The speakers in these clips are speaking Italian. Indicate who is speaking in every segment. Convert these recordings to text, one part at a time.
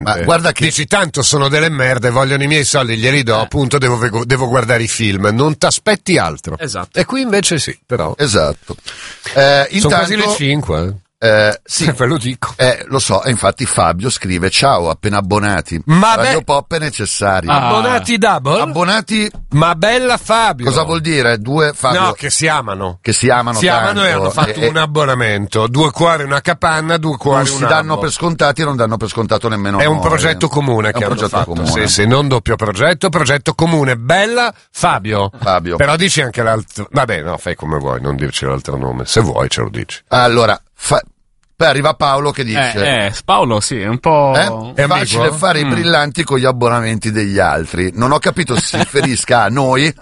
Speaker 1: Ma guarda che
Speaker 2: dici tanto sono delle merde, vogliono i miei soldi, glieli do, appunto devo guardare i film, non t'aspetti altro.
Speaker 3: Esatto.
Speaker 2: E qui invece sì, però.
Speaker 1: esatto.
Speaker 2: Sono quasi le 5.
Speaker 1: Sì,
Speaker 2: Ve lo dico.
Speaker 1: lo so, infatti Fabio scrive: ciao, appena abbonati.
Speaker 2: Ma
Speaker 1: Radio Pop è necessario.
Speaker 2: Abbonati double?
Speaker 1: Abbonati,
Speaker 2: Ma bella Fabio.
Speaker 1: cosa vuol dire? Due Fabio
Speaker 2: No, che si amano.
Speaker 1: che si amano tanto,
Speaker 2: e hanno fatto un abbonamento. 2 cuori, una capanna, 2 cuori,
Speaker 1: non
Speaker 2: un
Speaker 1: si danno
Speaker 2: ambo.
Speaker 1: per scontati e non danno per scontato nemmeno
Speaker 2: È un
Speaker 1: noi.
Speaker 2: progetto comune
Speaker 1: È
Speaker 2: che
Speaker 1: un
Speaker 2: hanno
Speaker 1: progetto
Speaker 2: fatto.
Speaker 1: comune.
Speaker 2: Sì, non doppio progetto comune. Bella Fabio.
Speaker 1: Però
Speaker 2: dici anche l'altro. Vabbè, no, fai come vuoi, non dirci l'altro nome. Se vuoi ce lo dici.
Speaker 1: Allora, poi arriva Paolo che dice:
Speaker 3: Paolo, sì, è un po'.
Speaker 1: è facile
Speaker 2: ambiguo?
Speaker 1: fare i brillanti con gli abbonamenti degli altri. Non ho capito se si riferisca a noi,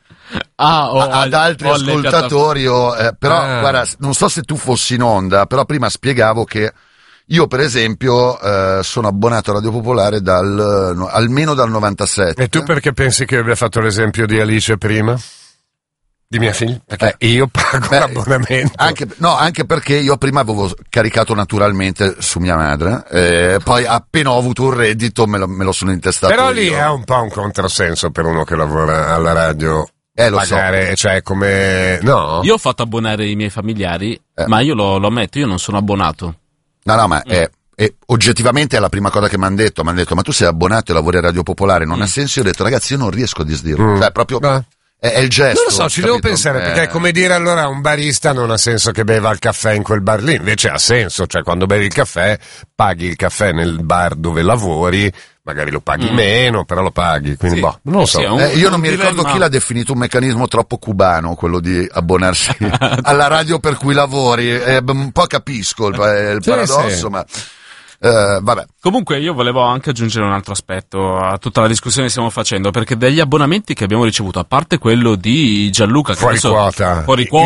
Speaker 1: ad altri ascoltatori, però guarda, non so se tu fossi in onda, però prima spiegavo che io per esempio sono abbonato a Radio Popolare almeno dal 97.
Speaker 2: E tu perché pensi che io abbia fatto l'esempio di Alice prima? Di mia figlia? Perché io pago l'abbonamento.
Speaker 1: Anche perché io prima avevo caricato naturalmente su mia madre, poi appena ho avuto un reddito me lo sono intestato.
Speaker 2: Però
Speaker 1: io.
Speaker 2: lì è un po' un controsenso per uno che lavora alla radio.
Speaker 1: Lo
Speaker 2: pagare, cioè come. No?
Speaker 3: Io ho fatto abbonare i miei familiari, ma io lo ammetto, io non sono abbonato.
Speaker 1: No, ma oggettivamente è la prima cosa che mi hanno detto. Mi hanno detto: ma tu sei abbonato e lavori a Radio Popolare, non ha senso. Io ho detto: ragazzi, io non riesco a disdirlo. Cioè, proprio. È il gesto.
Speaker 2: Non lo so, ci devo pensare, perché è come dire allora un barista non ha senso che beva il caffè in quel bar lì, invece ha senso, cioè quando bevi il caffè, paghi il caffè nel bar dove lavori, magari lo paghi meno, però lo paghi, quindi non lo so.
Speaker 1: Io non mi ricordo chi l'ha definito un meccanismo troppo cubano, quello di abbonarsi alla radio per cui lavori, un po' capisco il paradosso, ma vabbè.
Speaker 3: Comunque io volevo anche aggiungere un altro aspetto a tutta la discussione che stiamo facendo, perché degli abbonamenti che abbiamo ricevuto, a parte quello di Gianluca, che
Speaker 2: fuori quota,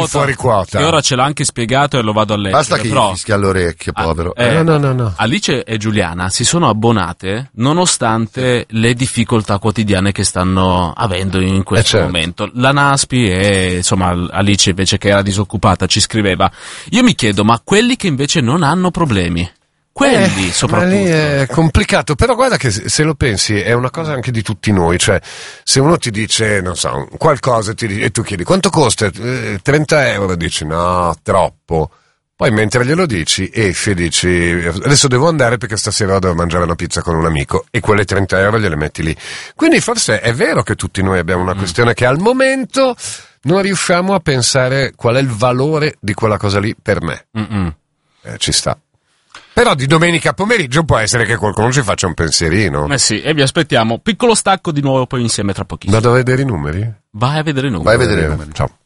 Speaker 3: che ora ce l'ha anche spiegato e lo vado a leggere.
Speaker 1: Basta che gli fischia alle orecchie, povero.
Speaker 2: No.
Speaker 3: Alice e Giuliana si sono abbonate nonostante le difficoltà quotidiane che stanno avendo in questo momento. La Naspi e insomma Alice invece, che era disoccupata, ci scriveva: io mi chiedo, ma quelli che invece non hanno problemi, quelli soprattutto.
Speaker 2: Ma lì è complicato, però guarda che se lo pensi è una cosa anche di tutti noi, cioè se uno ti dice, non so, qualcosa e tu chiedi quanto costa, 30 euro, dici no, troppo. Poi mentre glielo dici esci, dici adesso devo andare perché stasera devo mangiare una pizza con un amico, e quelle 30 euro gliele metti lì. Quindi forse è vero che tutti noi abbiamo una questione che al momento non riusciamo a pensare qual è il valore di quella cosa lì per me. Ci sta. Però di domenica pomeriggio può essere che qualcuno ci faccia un pensierino.
Speaker 3: Sì, e vi aspettiamo. Piccolo stacco di nuovo, poi insieme tra pochissimo.
Speaker 2: Vado a vedere i numeri?
Speaker 3: Vai a vedere i numeri.
Speaker 1: Vai a vedere i numeri.
Speaker 2: Ciao.